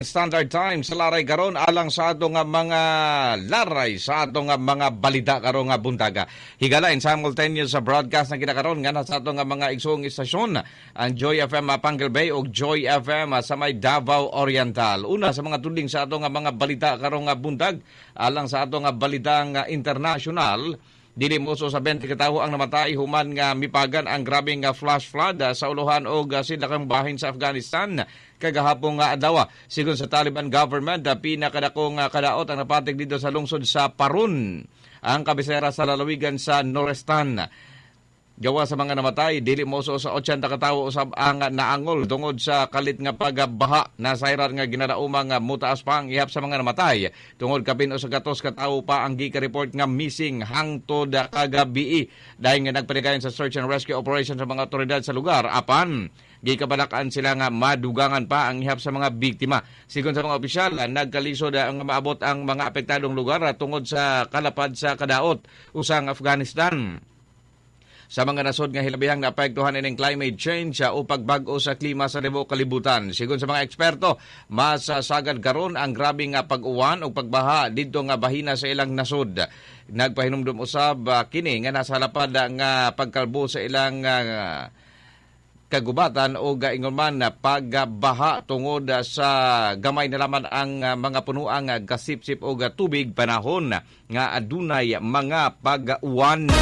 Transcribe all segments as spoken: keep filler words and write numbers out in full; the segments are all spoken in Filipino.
Standard Time sa laray karon alang sa ato nga mga laray sa ato nga mga balita karon nga buntaga. Higala in simultaneous sa broadcast na kinakaron nga sa ato nga mga igsoong istasyon ang Joy F M Pangal Bay o Joy F M sa may Davao Oriental. Una sa mga tudling sa ato nga mga balita karon nga buntag alang sa ato nga balita nga international. Dili mo so sa twenty katawo ang namatay human nga mipagan ang grabing nga flash flood uh, sa uluhan o uh, silakang bahin sa Afghanistan kagahapon nga adlaw. Sigon sa Taliban government, uh, pinakadakong uh, kadaot ang napatig dito sa lungsod sa Parun, ang kabisera sa lalawigan sa Nuristan. Gawa sa mga namatay, dili mo so sa eighty katawo usab ang naangol tungod sa kalit nga pagbaha na sayran nga ginadaumang nga mutaas pa ang ihap sa mga namatay. Tungod kapin o sa gatos katawo pa ang gika-report nga missing hangtod kagabi dahil nga nagpanigayon sa search and rescue operation sa mga otoridad sa lugar. Apan gikabalakan sila nga madugangan pa ang ihap sa mga biktima. Sigon sa mga opisyal, nagkalisod ang maabot ang mga apektadong lugar tungod sa kalapad sa kadaot usang Afghanistan. Sa mga nasod nga hilabihang naapektuhan ining climate change uh, o pagbag-o sa klima sa tibuok kalibutan. Sigon sa mga eksperto, mas uh, sagad karon ang grabe nga pag-uwan o pagbaha didto nga bahina sa ilang nasod. Nagpahinumdum usab uh, kini nga nasa lapad uh, nga pagkalbo sa ilang uh, kagubatan o gaingon man na pagbaha tungod uh, sa gamay na laman ang uh, mga punuang uh, gasipsip o uh, tubig panahon nga adunay mga pag-uwan.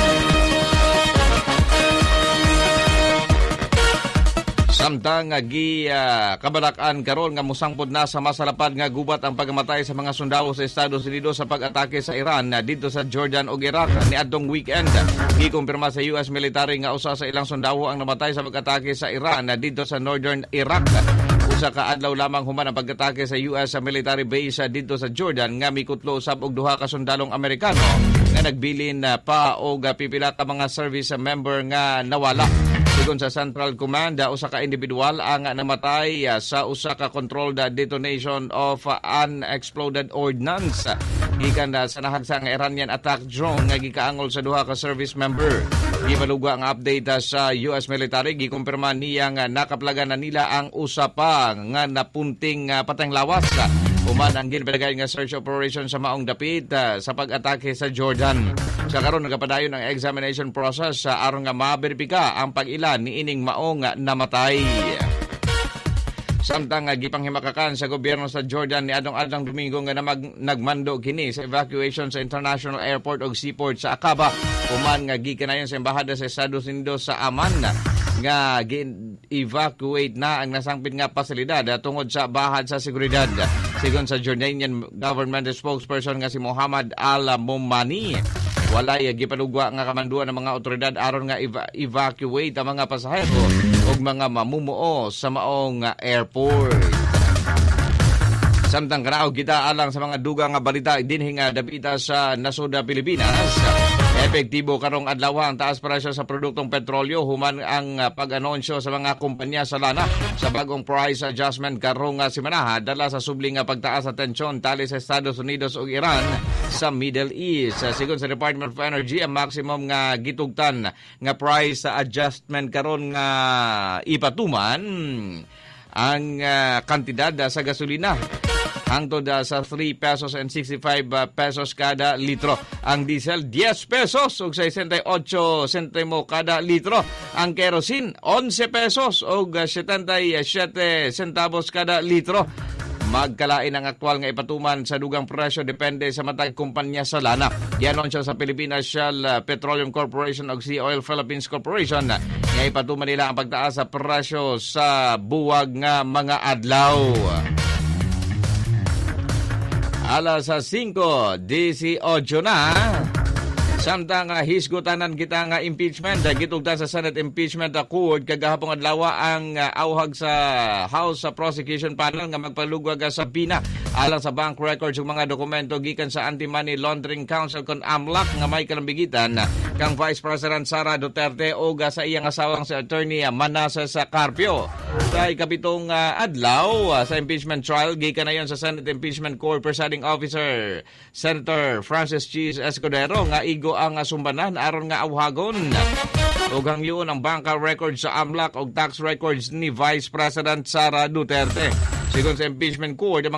Samtang nga gi uh, kabalakan karon nga musangpod na sa masalapad nga gubat ang pagkamatay sa mga sundalo sa Estados Unidos sa pag-atake sa Iran uh, dito sa Jordan ug Iraq ni adtong weekend. Gikumpirma sa U S military nga usa sa ilang sundalo ang namatay sa pag-atake sa Iran uh, dito sa Northern Iraq. Usa ka adlaw lamang human ang pag-atake sa U S military base uh, dito sa Jordan nga mikutlo usab og duha ka sundalong Amerikano nga nagbilin uh, pa og uh, pipila ka mga service member nga nawala. Sigon sa Central Command, uh, usa ka individual ang namatay uh, sa usa ka controlled uh, detonation of uh, unexploded ordnance. Gikan uh, sa nahagsang Iranian attack drone nga gikaangol sa duha ka service member. Gibalugwa ang update uh, sa U S military, gikumpirma niya nga nakaplagan na nila ang usa pa nga napunting uh, patayng lawas. Human ang ginpilagay nga search operation sa maong dapit uh, sa pag-atake sa Jordan. Sa karon nagapadayon ang examination process sa uh, aron nga maberipika ang pag-ila ni ining maong uh, namatay. Samtang uh, gipanghimakakan sa gobyerno sa Jordan ni adong-adong Domingo nga namag, nagmando kini sa evacuation sa International Airport o seaport sa Aqaba. Human nga gikanayon sa embahada sa Estados Unidos sa Amman nga gin-evacuate na ang nasangpit nga pasilidad tungod sa bahad sa seguridad. Sigon sa Jordanian government spokesperson nga si Muhammad Al-Momani, walay gipanugwa nga kamanduan ng mga otoridad aron nga eva- evacuate ang mga pasahero o mga mamumuo sa maong airport. Samtang kanaog kita alang sa mga dugang nga balita dinhi nga dapita sa nasod Pilipinas. Epektibo karong adlaw ang taas presyo sa produktong petrolyo human ang pag-anunsyo sa mga kumpanya sa lana sa bagong price adjustment karong semana dala sa subling nga pagtaas sa tensyon tali sa Estados Unidos ug Iran sa Middle East. Sigon sa Department of Energy, ang maximum nga gitugtan nga price adjustment karon nga ipatuman ang uh, kantidad uh, sa gasolina hangtod uh, sa three pesos and sixty-five uh, pesos kada litro. Ang diesel ten pesos ug sixty-eight sentimo kada litro. Ang kerosene eleven pesos ug seventy-seven centavos kada litro. Magkalain ang aktwal nga ipatuman sa dugang presyo depende sa matag kumpanya sa lana. Gianunsyo sa Pilipinas Shell Petroleum Corporation ug Sea Oil Philippines Corporation nga ipatuman nila ang pagtaas sa presyo sa buwag nga mga adlaw. Alas sa cinco eighteen na. Samtang uh, hisgutanan kita nga impeachment, uh, gitugtan sa Senate Impeachment Court kagahapong adlaw ang uh, awhag sa House uh, Prosecution Panel nga magpalugwag uh, sa bina alang sa bank records ug mga dokumento gikan sa Anti-Money Laundering Council kon A M L A C nga may kalambigitan uh, kang Vice President Sara Duterte o uh, sa iyang asawang si Attorney uh, Manasseh Carpio. Sa ikapitong uh, adlaw uh, sa impeachment trial, gikan na yon sa Senate Impeachment Court Presiding Officer Senator Francis Cheese Escudero nga igo ang sumbanan aron nga awhagon ug hangyon ang banka records sa A M L A C ug tax records ni Vice President Sara Duterte. sigon sa impeachment court